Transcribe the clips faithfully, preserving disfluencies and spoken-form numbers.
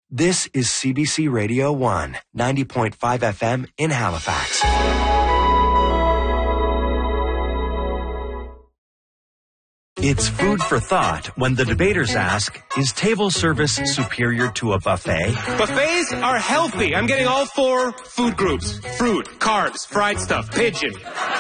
This is C B C Radio one, ninety point five F M in Halifax. It's food for thought when the debaters ask, is table service superior to a buffet? Buffets are healthy. I'm getting all four food groups. Fruit, carbs, fried stuff, pigeon.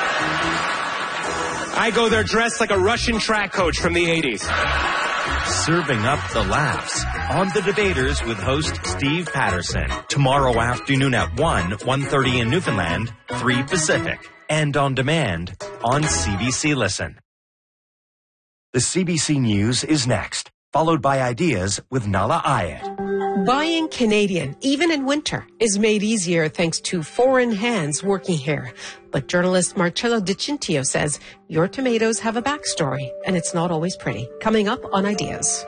I go there dressed like a Russian track coach from the eighties. Serving up the laughs on The Debaters with host Steve Patterson. Tomorrow afternoon at one, one thirty in Newfoundland, three Pacific. And on demand on C B C Listen. The C B C News is next, followed by Ideas with Nala Ayed. Buying Canadian, even in winter, is made easier thanks to foreign hands working here. But journalist Marcello Di Cintio says your tomatoes have a backstory, and it's not always pretty. Coming up on Ideas.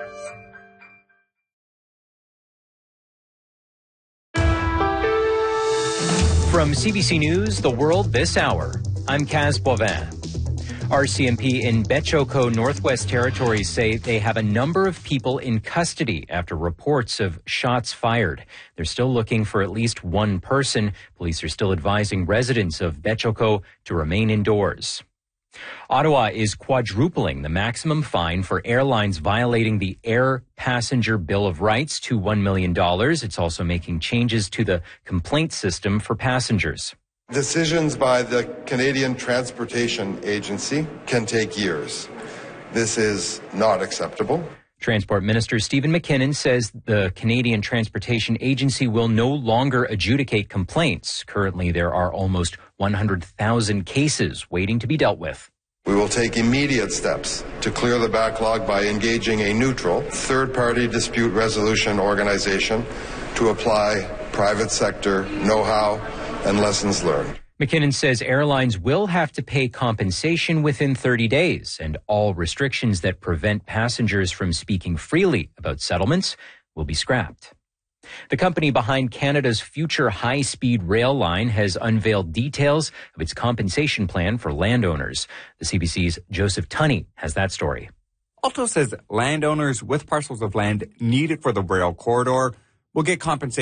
From C B C News, The World This Hour, I'm Kaz Boivin. R C M P in Betchoko, Northwest Territories say they have a number of people in custody after reports of shots fired. They're still looking for at least one person. Police are still advising residents of Betchoko to remain indoors. Ottawa is quadrupling the maximum fine for airlines violating the Air Passenger Bill of Rights to one million dollars. It's also making changes to the complaint system for passengers. Decisions by the Canadian Transportation Agency can take years. This is not acceptable. Transport Minister Stephen McKinnon says the Canadian Transportation Agency will no longer adjudicate complaints. Currently, there are almost one hundred thousand cases waiting to be dealt with. We will take immediate steps to clear the backlog by engaging a neutral, third-party dispute resolution organization to apply private sector know-how and lessons learned. McKinnon says airlines will have to pay compensation within thirty days, and all restrictions that prevent passengers from speaking freely about settlements will be scrapped. The company behind Canada's future high-speed rail line has unveiled details of its compensation plan for landowners. The C B C's Joseph Tunney has that story. Alto says landowners with parcels of land needed for the rail corridor will get compensation